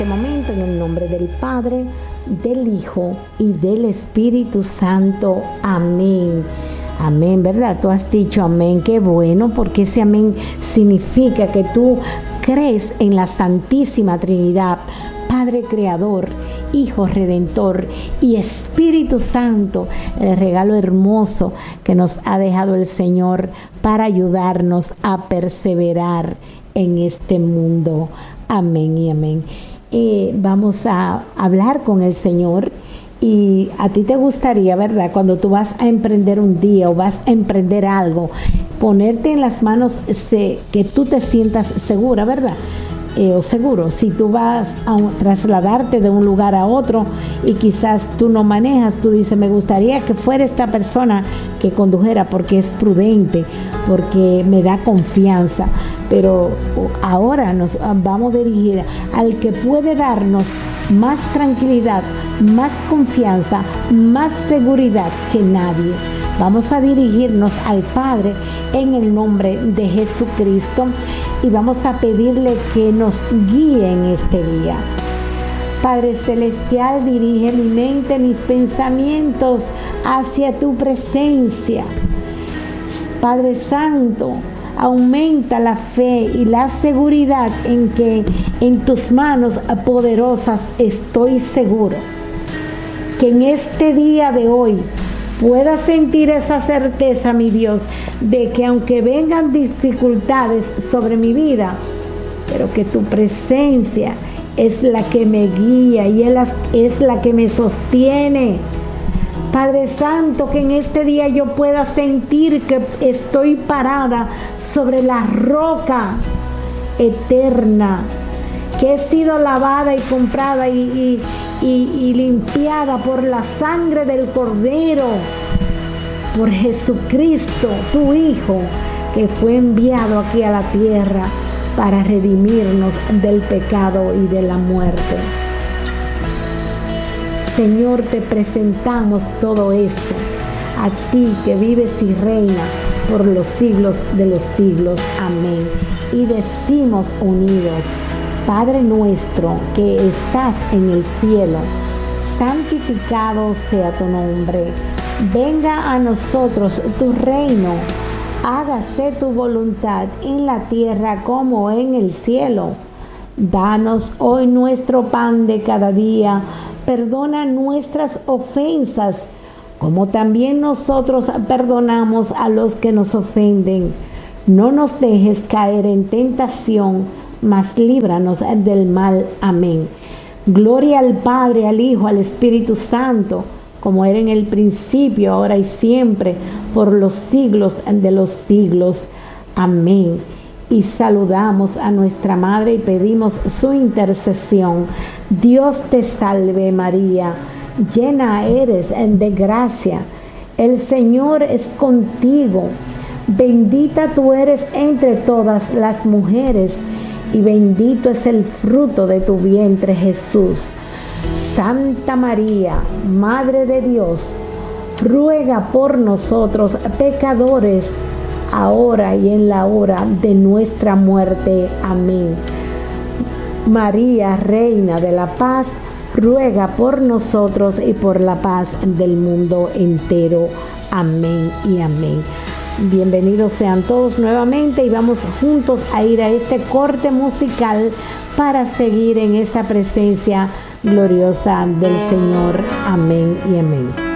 Momento, en el nombre del Padre, del Hijo y del Espíritu Santo. Amén. Amén, ¿verdad? Tú has dicho amén. Qué bueno, porque ese amén significa que tú crees en la Santísima Trinidad, Padre Creador, Hijo Redentor y Espíritu Santo, el regalo hermoso que nos ha dejado el Señor para ayudarnos a perseverar en este mundo. Amén y amén. Vamos a hablar con el Señor, y a ti te gustaría, ¿verdad?, cuando tú vas a emprender un día o vas a emprender algo, ponerte en las manos que tú te sientas segura, ¿verdad? O seguro, si tú vas a trasladarte de un lugar a otro y quizás tú no manejas, tú dices, me gustaría que fuera esta persona que condujera porque es prudente, porque me da confianza. Pero ahora nos vamos a dirigir al que puede darnos más tranquilidad, más confianza, más seguridad que nadie. Vamos a dirigirnos al Padre en el nombre de Jesucristo y vamos a pedirle que nos guíe en este día. Padre Celestial, dirige mi mente, mis pensamientos hacia tu presencia. Padre Santo, aumenta la fe y la seguridad en que en tus manos poderosas estoy seguro. Que en este día de hoy pueda sentir esa certeza, mi Dios, de que aunque vengan dificultades sobre mi vida, pero que tu presencia es la que me guía y es la que me sostiene. Padre Santo, que en este día yo pueda sentir que estoy parada sobre la roca eterna, que he sido lavada y comprada y limpiada por la sangre del Cordero, por Jesucristo, tu Hijo, que fue enviado aquí a la tierra para redimirnos del pecado y de la muerte. Señor, te presentamos todo esto, a ti que vives y reinas por los siglos de los siglos. Amén. Y decimos unidos: Padre nuestro que estás en el cielo, santificado sea tu nombre. Venga a nosotros tu reino. Hágase tu voluntad en la tierra como en el cielo. Danos hoy nuestro pan de cada día. Perdona nuestras ofensas, como también nosotros perdonamos a los que nos ofenden. No nos dejes caer en tentación, mas líbranos del mal. Amén. Gloria al Padre, al Hijo, al Espíritu Santo, como era en el principio, ahora y siempre, por los siglos de los siglos. Amén. Y saludamos a nuestra Madre y pedimos su intercesión. Dios te salve María, llena eres de gracia, el Señor es contigo. Bendita tú eres entre todas las mujeres, y bendito es el fruto de tu vientre, Jesús. Santa María, Madre de Dios, ruega por nosotros pecadores, ahora y en la hora de nuestra muerte. Amén. María, Reina de la Paz, ruega por nosotros y por la paz del mundo entero. Amén y amén. Bienvenidos sean todos nuevamente, y vamos juntos a ir a este corte musical para seguir en esta presencia gloriosa del Señor. Amén y amén.